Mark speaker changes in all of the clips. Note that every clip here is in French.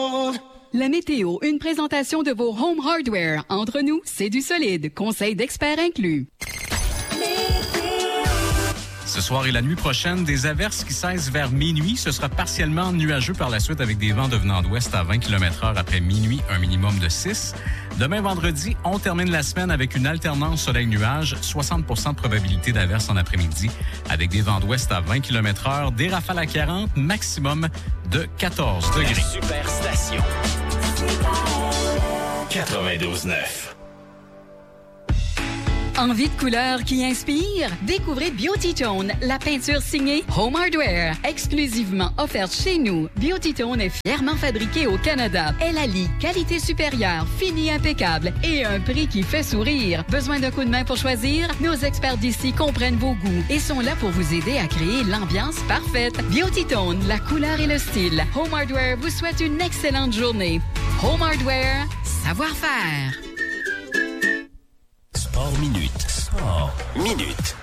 Speaker 1: La météo, une présentation de vos Home Hardware. Entre nous, c'est du solide. Conseil d'experts inclus.
Speaker 2: Ce soir et la nuit prochaine, des averses qui cessent vers minuit. Ce sera partiellement nuageux par la suite avec des vents devenant d'ouest à 20 km/h après minuit, un minimum de 6. Demain, vendredi, on termine la semaine avec une alternance soleil-nuage, 60 % de probabilité d'averse en après-midi, avec des vents d'ouest à 20 km/h, des rafales à 40, maximum de 14 degrés.
Speaker 3: La Superstation. 92.9.
Speaker 1: Envie de couleurs qui inspire? Découvrez Beauty-Tone, la peinture signée Home Hardware, exclusivement offerte chez nous. Beauty-Tone est fièrement fabriquée au Canada. Elle allie qualité supérieure, fini impeccable et un prix qui fait sourire. Besoin d'un coup de main pour choisir? Nos experts d'ici comprennent vos goûts et sont là pour vous aider à créer l'ambiance parfaite. Beauty-Tone, la couleur et le style. Home Hardware vous souhaite une excellente journée. Home Hardware, savoir-faire.
Speaker 3: Sport Minute. Sport Minute.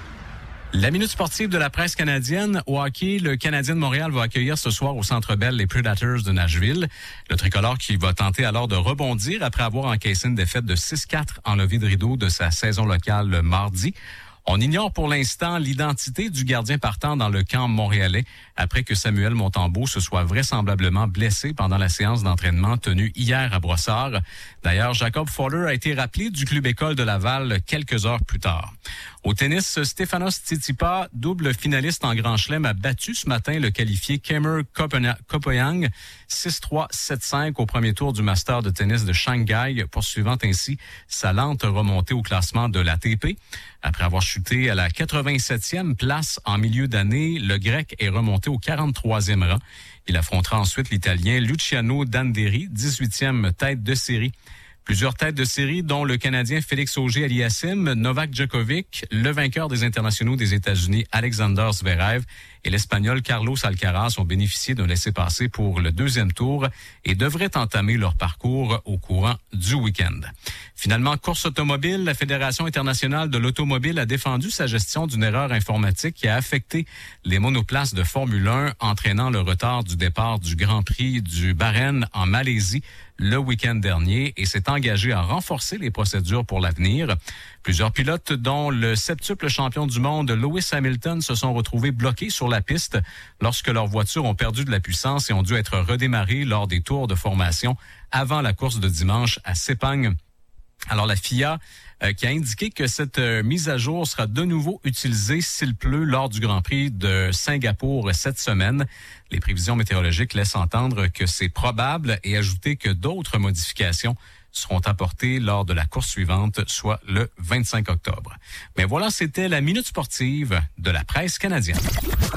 Speaker 2: La minute sportive de la presse canadienne. Au hockey, le Canadien de Montréal va accueillir ce soir au Centre Bell les Predators de Nashville. Le tricolore qui va tenter alors de rebondir après avoir encaissé une défaite de 6-4 en levée de rideau de sa saison locale mardi. On ignore pour l'instant l'identité du gardien partant dans le camp montréalais après que Samuel Montembeault se soit vraisemblablement blessé pendant la séance d'entraînement tenue hier à Brossard. D'ailleurs, Jacob Fowler a été rappelé du club école de Laval quelques heures plus tard. Au tennis, Stefanos Tsitsipas, double finaliste en Grand Chelem, a battu ce matin le qualifié Kemer Kopyang 6-3, 7-5 au premier tour du Master de tennis de Shanghai, poursuivant ainsi sa lente remontée au classement de l'ATP. Après avoir chuté à la 87e place en milieu d'année, le Grec est remonté au 43e rang. Il affrontera ensuite l'Italien Luciano Danderi, 18e tête de série. Plusieurs têtes de série, dont le Canadien Félix Auger-Aliassime, Novak Djokovic, le vainqueur des internationaux des États-Unis Alexander Zverev et l'Espagnol Carlos Alcaraz ont bénéficié d'un laissez-passer pour le deuxième tour et devraient entamer leur parcours au courant du week-end. Finalement, course automobile, la Fédération internationale de l'automobile a défendu sa gestion d'une erreur informatique qui a affecté les monoplaces de Formule 1, entraînant le retard du départ du Grand Prix du Bahreïn en Malaisie le week-end dernier et s'est engagé à renforcer les procédures pour l'avenir. Plusieurs pilotes, dont le septuple champion du monde Lewis Hamilton, se sont retrouvés bloqués sur la piste lorsque leurs voitures ont perdu de la puissance et ont dû être redémarrées lors des tours de formation avant la course de dimanche à Sepang. Alors la FIA qui a indiqué que cette mise à jour sera de nouveau utilisée s'il pleut lors du Grand Prix de Singapour cette semaine. Les prévisions météorologiques laissent entendre que c'est probable et ajouter que d'autres modifications seront apportées lors de la course suivante, soit le 25 octobre. Mais voilà, c'était la Minute sportive de la presse canadienne.